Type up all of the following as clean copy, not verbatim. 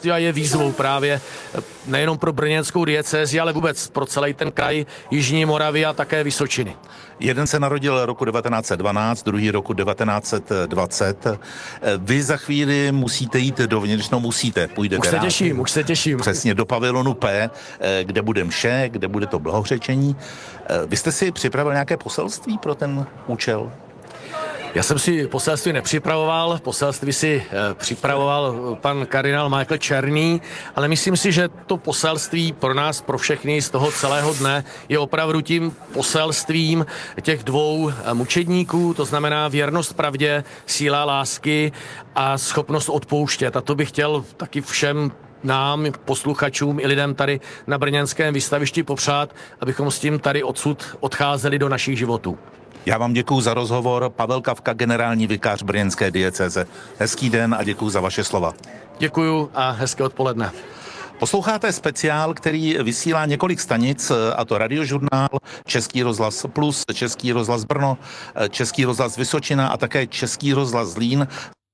poselství a je výzvou právě nejenom pro brněnskou diecézi, ale vůbec pro celý ten kraj Jižní Moravy a také Vysočiny. Jeden se narodil roku 1912, druhý roku 1920. Vy za chvíli musíte jít dovnitř, půjdete. Už se těším. Přesně, do pavilonu P, kde bude mše, kde bude to blahořečení. Vy jste si připravil nějaké poselství pro ten účel? Já jsem si poselství nepřipravoval, poselství si připravoval pan kardinál Michael Černý, ale myslím si, že to poselství pro nás, pro všechny z toho celého dne je opravdu tím poselstvím těch dvou mučedníků, to znamená věrnost pravdě, síla lásky a schopnost odpouštět. A to bych chtěl taky všem nám, posluchačům i lidem tady na brněnském výstavišti popřát, abychom s tím tady odsud odcházeli do našich životů. Já vám děkuju za rozhovor. Pavel Kavka, generální vikář brněnské diecéze. Hezký den a děkuju za vaše slova. Děkuju a hezké odpoledne. Posloucháte speciál, který vysílá několik stanic, a to Radiožurnál, Český rozhlas Plus, Český rozhlas Brno, Český rozhlas Vysočina a také Český rozhlas Zlín.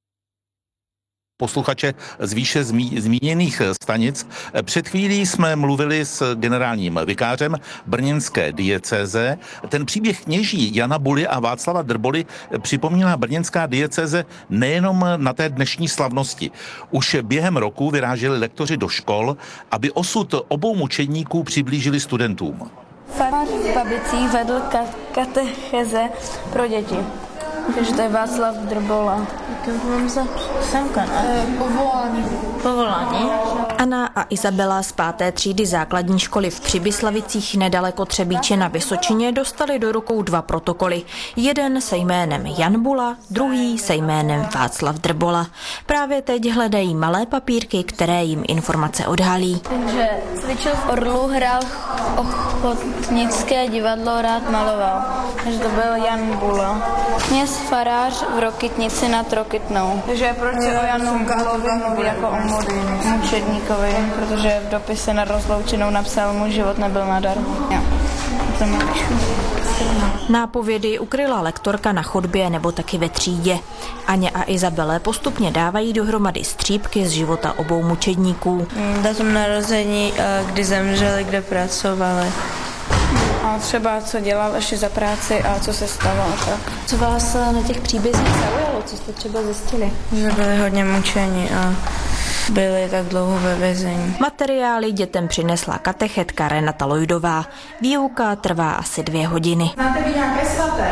Posluchače z výše zmíněných stanic. Před chvílí jsme mluvili s generálním vikářem brněnské diecéze. Ten příběh kněží Jana Buly a Václava Drboly připomíná brněnská diecéze nejenom na té dnešní slavnosti. Už během roku vyráželi lektoři do škol, aby osud obou mučedníků přiblížili studentům. Farář v Babicích vedl katecheze pro děti. Takže to je Václav Drbola. Mám za semka, ne? Povolání. Anna a Izabela z 5. třídy základní školy v Přibyslavicích nedaleko Třebíče na Vysočině dostali do rukou 2 protokoly. Jeden se jménem Jan Bula, druhý se jménem Václav Drbola. Právě teď hledají malé papírky, které jim informace odhalí. Takže cvičil v Orlu, hrál ochotnické divadlo, rád maloval. Takže to byl Jan Bula. Kněz farář v Rokytnici nad Rokytnou. Takže proč o Janu Bulovi mluví jako o mučedníkovi, protože v dopise na rozloučenou napsal, můj život nebyl nadarmo. Jo, to mě píšu. Nápovědy ukryla lektorka na chodbě nebo taky ve třídě. Aně a Izabele postupně dávají dohromady střípky z života obou mučedníků. Datum narození, kdy zemřeli, kde pracovali. A třeba co dělal ještě za práci a co se stalo a tak. Co vás na těch příbězích zaujalo? Co jste třeba zjistili? Že byli hodně mučeni a byli tak dlouho ve vězení. Materiály dětem přinesla katechetka Renata Lojdová. Výuka trvá asi 2 hodiny. Máte vy nějaké svaté?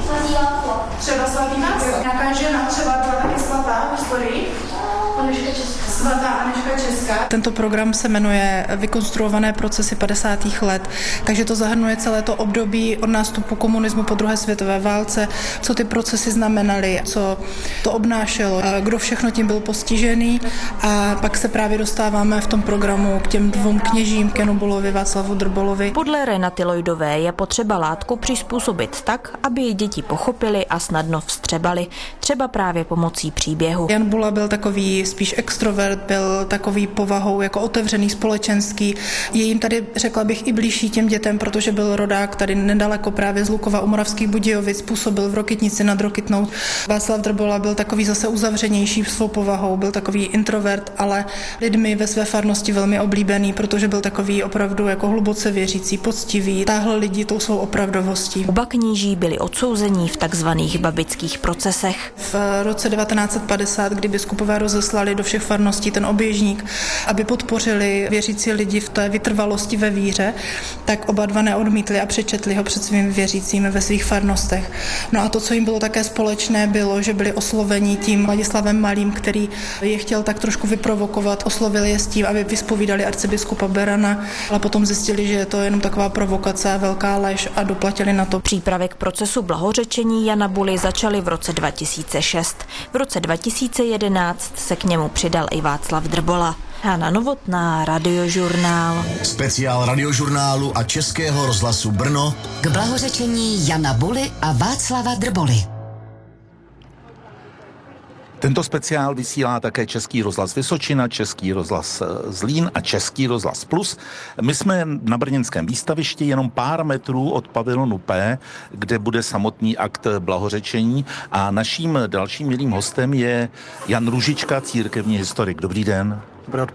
Třeba svatý Václav. Nějaká žena třeba byla taky svatá v historii? Svatá Anežka Česká. Tento program se jmenuje Vykonstruované procesy 50. let, takže to zahrnuje celé to období od nástupu komunismu po druhé světové válce, co ty procesy znamenaly, co to obnášelo, kdo všechno tím byl postižený, a pak se právě dostáváme v tom programu k těm 2 kněžím, k Janu Bulovi, Václavu Drbolovi. Podle Renaty Lojdové je potřeba látku přizpůsobit tak, aby ji děti pochopili a snadno vstřebali, třeba právě pomocí příběhu. Jan Bula byl takový spíš extrovert, byl takový povahou jako otevřený, společenský. Je jim tady, řekla bych, i blížší těm dětem, protože byl rodák tady nedaleko právě z Lukova u Moravských Budějovic, působil v Rokytnici nad Rokytnou. Václav Drbola byl takový zase uzavřenější svou povahou, byl takový introvert, ale lidmi ve své farnosti velmi oblíbený, protože byl takový opravdu jako hluboce věřící, poctivý, táhl lidi tou svou opravdovostí. Oba kníží byli odsouzení v takzvaných babických procesech. V roce 1950, kdy biskupové rozeslali do všech farností ten oběžník, aby podpořili věřící lidi v té vytrvalosti ve víře, tak oba dva neodmítli a přečetli ho před svými věřícími ve svých farnostech. No a to, co jim bylo také společné, bylo, že byli osloveni tím Ladislavem Malým, který je chtěl tak trošku vyprovokovat, oslovil je s tím, aby vyspovídali arcibiskupa Berana, ale potom zjistili, že je to jenom taková provokace a velká lež a doplatili na to. Přípravy k procesu blahořečení Jana Buly začaly v roce 2006. V roce 2011 se k němu přidal i Václav Drbola. Hana Novotná, Radiožurnál. Speciál Radiožurnálu a Českého rozhlasu Brno k blahořečení Jana Buly a Václava Drboly. Tento speciál vysílá také Český rozhlas Vysočina, Český rozhlas Zlín a Český rozhlas Plus. My jsme na brněnském výstavišti jenom pár metrů od pavilonu P, kde bude samotný akt blahořečení, a naším dalším milým hostem je Jan Růžička, církevní historik. Dobrý den. Dobré